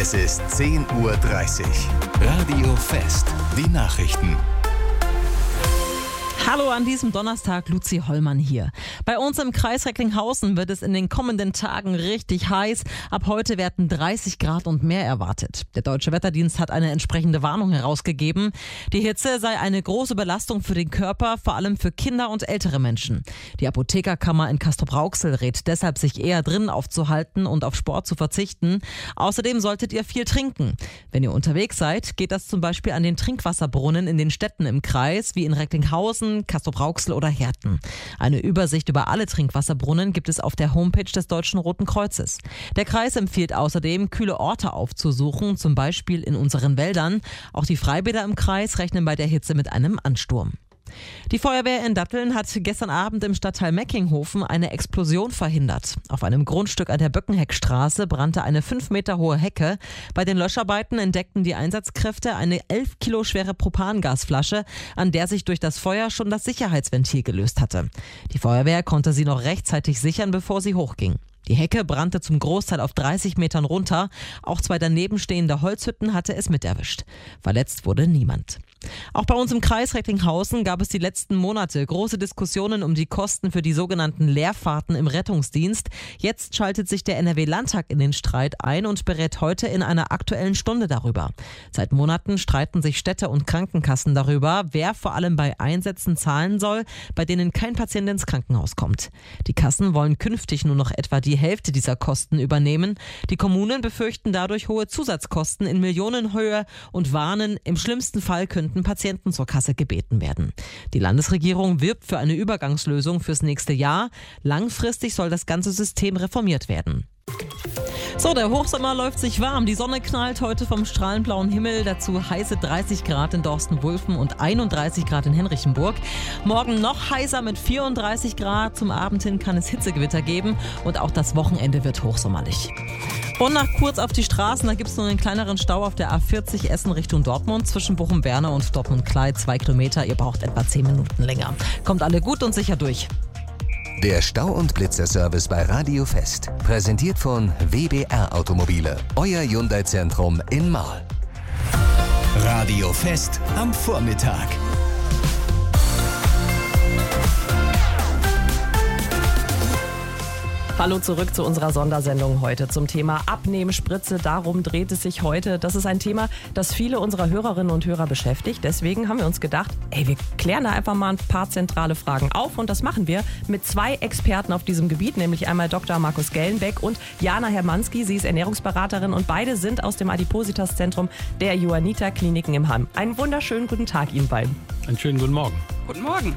Es ist 10:30 Uhr. Radio Fest. Die Nachrichten. Hallo an diesem Donnerstag, Luzi Hollmann hier. Bei uns im Kreis Recklinghausen wird es in den kommenden Tagen richtig heiß. Ab heute werden 30 Grad und mehr erwartet. Der Deutsche Wetterdienst hat eine entsprechende Warnung herausgegeben. Die Hitze sei eine große Belastung für den Körper, vor allem für Kinder und ältere Menschen. Die Apothekerkammer in Castrop-Rauxel rät deshalb, sich eher drinnen aufzuhalten und auf Sport zu verzichten. Außerdem solltet ihr viel trinken. Wenn ihr unterwegs seid, geht das zum Beispiel an den Trinkwasserbrunnen in den Städten im Kreis, wie in Recklinghausen, Castrop-Rauxel oder Herten. Eine Übersicht über alle Trinkwasserbrunnen gibt es auf der Homepage des Deutschen Roten Kreuzes. Der Kreis empfiehlt außerdem, kühle Orte aufzusuchen, zum Beispiel in unseren Wäldern. Auch die Freibäder im Kreis rechnen bei der Hitze mit einem Ansturm. Die Feuerwehr in Datteln hat gestern Abend im Stadtteil Meckinghofen eine Explosion verhindert. Auf einem Grundstück an der Böckenheckstraße brannte eine 5 Meter hohe Hecke. Bei den Löscharbeiten entdeckten die Einsatzkräfte eine 11 Kilo schwere Propangasflasche, an der sich durch das Feuer schon das Sicherheitsventil gelöst hatte. Die Feuerwehr konnte sie noch rechtzeitig sichern, bevor sie hochging. Die Hecke brannte zum Großteil auf 30 Metern runter. Auch 2 daneben stehende Holzhütten hatte es mit erwischt. Verletzt wurde niemand. Auch bei uns im Kreis Recklinghausen gab es die letzten Monate große Diskussionen um die Kosten für die sogenannten Leerfahrten im Rettungsdienst. Jetzt schaltet sich der NRW-Landtag in den Streit ein und berät heute in einer aktuellen Stunde darüber. Seit Monaten streiten sich Städte und Krankenkassen darüber, wer vor allem bei Einsätzen zahlen soll, bei denen kein Patient ins Krankenhaus kommt. Die Kassen wollen künftig nur noch etwa die Hälfte dieser Kosten übernehmen. Die Kommunen befürchten dadurch hohe Zusatzkosten in Millionenhöhe und warnen, im schlimmsten Fall könnten Patienten zur Kasse gebeten werden. Die Landesregierung wirbt für eine Übergangslösung fürs nächste Jahr. Langfristig soll das ganze System reformiert werden. So, der Hochsommer läuft sich warm. Die Sonne knallt heute vom strahlenblauen Himmel. Dazu heiße 30 Grad in Dorsten-Wulfen und 31 Grad in Henrichenburg. Morgen noch heißer mit 34 Grad. Zum Abend hin kann es Hitzegewitter geben und auch das Wochenende wird hochsommerlich. Und nach kurz auf die Straßen, da gibt es nur einen kleineren Stau auf der A40 Essen Richtung Dortmund zwischen Bochum-Werne und Dortmund-Klei. 2 Kilometer, ihr braucht etwa 10 Minuten länger. Kommt alle gut und sicher durch. Der Stau- und Blitzerservice bei Radio Fest. Präsentiert von WBR Automobile. Euer Hyundai-Zentrum in Marl. Radio Fest am Vormittag. Hallo zurück zu unserer Sondersendung heute zum Thema Abnehmspritze. Darum dreht es sich heute. Das ist ein Thema, das viele unserer Hörerinnen und Hörer beschäftigt. Deswegen haben wir uns gedacht, wir klären da einfach mal ein paar zentrale Fragen auf. Und das machen wir mit 2 Experten auf diesem Gebiet, nämlich einmal Dr. Markus Gellenbeck und Jana Hermanski. Sie ist Ernährungsberaterin und beide sind aus dem Adipositas-Zentrum der Johanniter Kliniken im Hamm. Einen wunderschönen guten Tag Ihnen beiden. Einen schönen guten Morgen. Guten Morgen.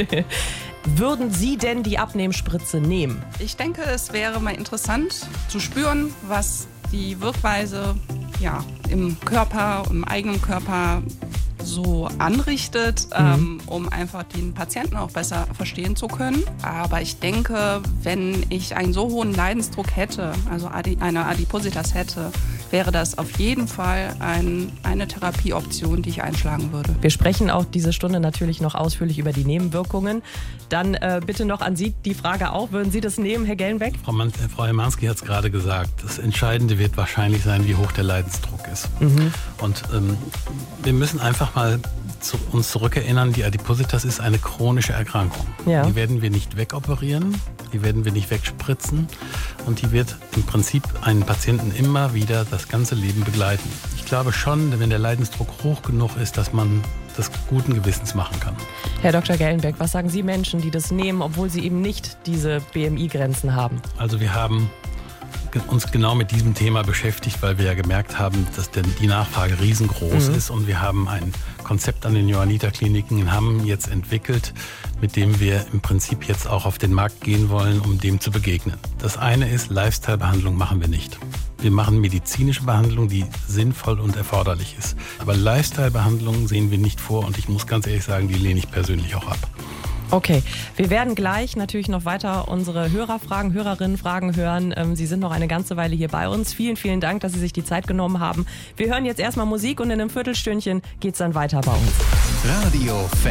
Würden Sie denn die Abnehmspritze nehmen? Ich denke, es wäre mal interessant zu spüren, was die Wirkweise im Körper, im eigenen Körper so anrichtet, um einfach den Patienten auch besser verstehen zu können. Aber ich denke, wenn ich einen so hohen Leidensdruck hätte, also eine Adipositas hätte, wäre das auf jeden Fall eine Therapieoption, die ich einschlagen würde. Wir sprechen auch diese Stunde natürlich noch ausführlich über die Nebenwirkungen. Dann bitte noch an Sie die Frage auch, würden Sie das nehmen, Herr Gellenbeck? Frau Hermanski hat es gerade gesagt, das Entscheidende wird wahrscheinlich sein, wie hoch der Leidensdruck ist. Und wir müssen einfach mal uns zurückerinnern, die Adipositas ist eine chronische Erkrankung. Ja. Die werden wir nicht wegoperieren, die werden wir nicht wegspritzen und die wird im Prinzip einen Patienten immer wieder das ganze Leben begleiten. Ich glaube schon, wenn der Leidensdruck hoch genug ist, dass man das guten Gewissens machen kann. Herr Dr. Gellenbeck, was sagen Sie Menschen, die das nehmen, obwohl sie eben nicht diese BMI-Grenzen haben? Also wir haben uns genau mit diesem Thema beschäftigt, weil wir ja gemerkt haben, dass die Nachfrage riesengroß ist und wir haben ein Konzept an den Johanniter Kliniken in Hamm jetzt entwickelt, mit dem wir im Prinzip jetzt auch auf den Markt gehen wollen, um dem zu begegnen. Das eine ist, Lifestyle-Behandlung machen wir nicht. Wir machen medizinische Behandlung, die sinnvoll und erforderlich ist. Aber Lifestyle-Behandlung sehen wir nicht vor und ich muss ganz ehrlich sagen, die lehne ich persönlich auch ab. Okay, wir werden gleich natürlich noch weiter unsere Hörerinnenfragen hören. Sie sind noch eine ganze Weile hier bei uns. Vielen, vielen Dank, dass Sie sich die Zeit genommen haben. Wir hören jetzt erstmal Musik und in einem Viertelstündchen geht's dann weiter bei uns. Radio Fest.